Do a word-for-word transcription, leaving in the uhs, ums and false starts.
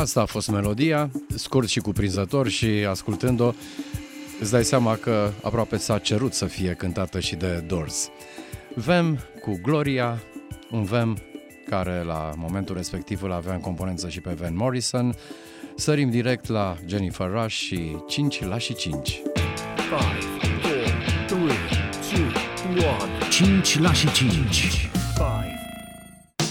Asta a fost melodia, scurt și cuprinzător, și ascultând-o îți dai seama că aproape s-a cerut să fie cântată și de Doors. Vem cu Gloria, un Vem care la momentul respectiv îl avea în componență și pe Van Morrison. Sărim direct la Jennifer Rush și cinci la și cinci. five, four, three, two, one. cinci la și cinci.